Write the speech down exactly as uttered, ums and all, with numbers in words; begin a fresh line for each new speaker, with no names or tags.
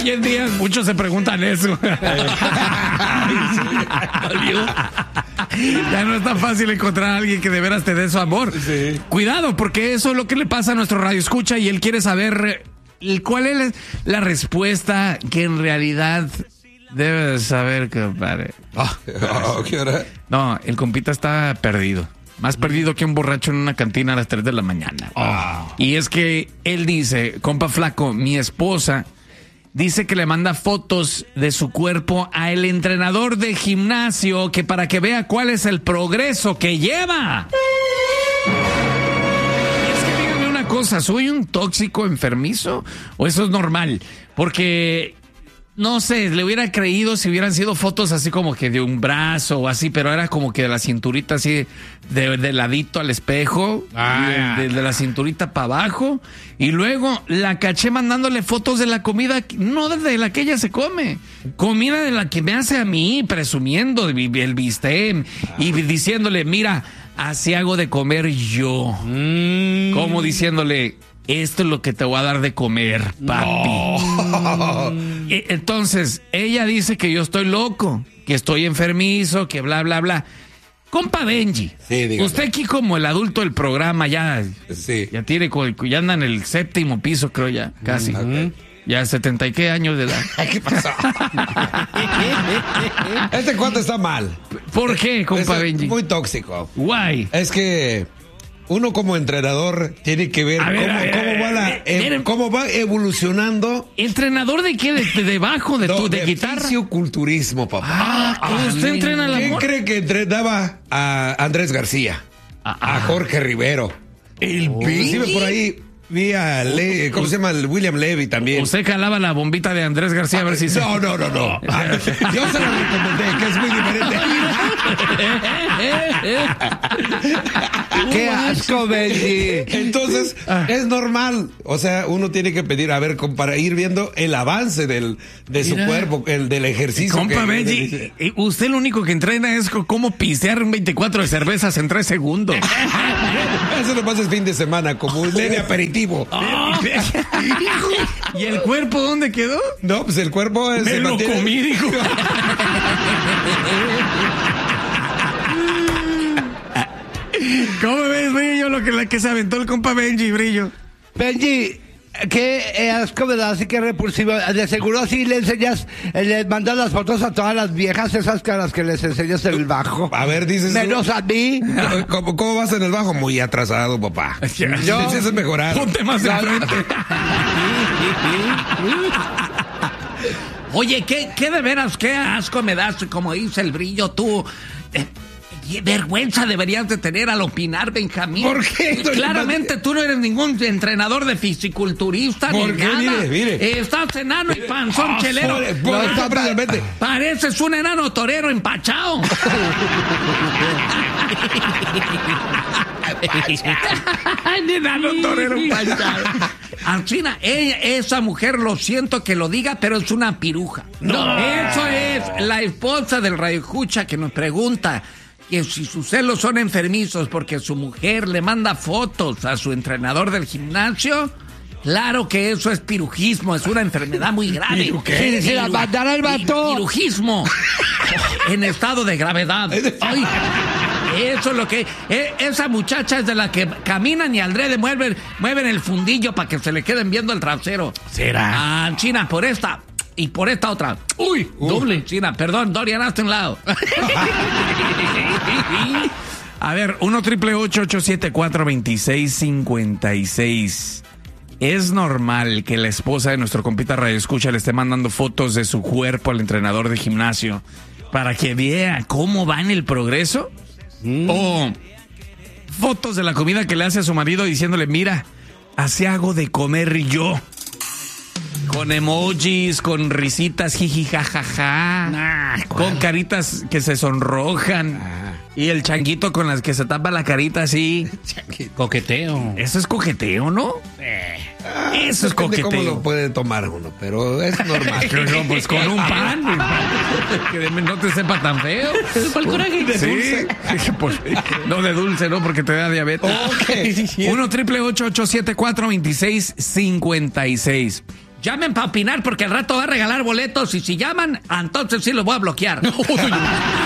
hoy en día muchos se preguntan eso. Ya no es tan fácil encontrar a alguien que de veras te dé su amor. Sí. Cuidado, porque eso es lo que le pasa a nuestro radio escucha y él quiere saber cuál es la respuesta que en realidad debe de saber, compadre. Oh, oh, ¿qué hora? No, el compita está perdido. Más perdido que un borracho en una cantina a las tres de la mañana. Oh. Y es que él dice, compa flaco, mi esposa dice que le manda fotos de su cuerpo a el entrenador de gimnasio que para que vea cuál es el progreso que lleva. Y es que dígame una cosa, ¿soy un tóxico enfermizo o eso es normal? Porque no sé, le hubiera creído si hubieran sido fotos así como que de un brazo o así, pero era como que de la cinturita así, de, de ladito al espejo, ah. de, de, de la cinturita para abajo, y luego la caché mandándole fotos de la comida, no de la que ella se come, comida de la que me hace a mí, presumiendo el bistec, y diciéndole, mira, así hago de comer yo, mm. como diciéndole, esto es lo que te voy a dar de comer, papi. No. Entonces, ella dice que yo estoy loco, que estoy enfermizo, que bla, bla, bla. Compa Benji, sí, usted aquí como el adulto del programa ya, sí. ya tiene, ya anda en el séptimo piso, creo ya, casi. Okay. Ya setenta y qué años de edad.
¿Qué pasó? Este cuento está mal.
¿Por qué, compa
es
Benji?
Muy tóxico.
Guay.
Es que uno como entrenador tiene que ver, ver cómo, ver, cómo, va la, eh, cómo va evolucionando.
¿Entrenador de qué? ¿De, de debajo? ¿De, no, tu, de, de guitarra?
Fisioculturismo, papá. Ah,
ah, ¿usted entrena la
¿Quién cree que entrenaba a Andrés García? Ah, a Jorge Rivero.
El oh.
Inclusive por ahí vi a Le, ¿cómo se llama? El William Levy también.
¿Usted calaba la bombita de Andrés García a ver si
no,
se...
No, no, no, no. Yo se la recomendé, que es muy diferente.
¡Qué asco, Benji!
Entonces, es normal. O sea, uno tiene que pedir, a ver, para ir viendo el avance del, de su Mira. cuerpo, el del ejercicio.
Compa
que,
Benji, de, usted lo único que entrena es cómo pistear un veinticuatro de cervezas en tres segundos.
Eso lo pasa el fin de semana, como un leve aperitivo. Oh.
¿Y el cuerpo dónde quedó?
No, pues el cuerpo es...
Me lo mantiene... comí, dijo. ¿Cómo ves, Brillo, lo que, la que se aventó el compa Benji, Brillo?
Benji, qué asco, ¿verdad? Así que repulsivo. De seguro así le enseñas, le mandas las fotos a todas las viejas esas caras que les enseñas en el bajo.
A ver, dices...
Menos tú. A mí.
¿Cómo, ¿Cómo vas en el bajo? Muy atrasado, papá. Yo... Necesitas mejorar.
Ponte más de frente. Oye, ¿qué, qué de veras, qué asco me das, como dice el Brillo, tú... Eh, vergüenza deberías de tener al opinar, Benjamín.
¿Por qué?
Claramente tú no eres ningún entrenador de fisiculturista ni
¿Por qué?
nada.
Mire, mire.
Eh, estás enano mire. y panzón oh, chelero.
Por, por, no, pa,
pareces un enano torero empachado. enano torero empachado. Alcina, ella, esa mujer, lo siento que lo diga, pero es una piruja. No. Eso es la esposa del radioescucha que nos pregunta que si sus celos son enfermizos porque su mujer le manda fotos a su entrenador del gimnasio. Claro que eso es pirujismo, es una enfermedad muy grave.
¿Qué? Si se la mandara el vato.
Pirujismo en estado de gravedad. Ay, eso es lo que... Eh, esa muchacha es de la que caminan y aldrede mueven, mueven el fundillo para que se le queden viendo el trasero.
¿Será?
Ah, China, por esta... Y por esta otra. Uy, uh. doble, China. Perdón, Dorian, hazte un lado. A ver, uno triple ocho ocho siete cuatro veintiséis cincuenta y seis. ¿Es normal que la esposa de nuestro compita Radio Escucha le esté mandando fotos de su cuerpo al entrenador de gimnasio para que vea cómo va en el progreso? Mm. O fotos de la comida que le hace a su marido diciéndole, mira, así hago de comer yo. Con emojis, con risitas, jiji, jajaja, nah, con caritas que se sonrojan. Ah. Y el changuito con las que se tapa la carita así.
Coqueteo.
Eso es coqueteo, ¿no? Eh.
Ah,
Eso es coqueteo.
¿Cómo lo puede tomar uno? Pero es normal.
No, pues con un pan. Que no te sepa tan feo.
¿Cuál coraje?
¿De dulce? Sí, pues, no de dulce, no, porque te da diabetes.
Okay.
uno triple ocho ocho siete cuatro veintiséis cincuenta y seis. llamen para opinar porque al rato va a regalar boletos y si llaman, entonces sí los voy a bloquear.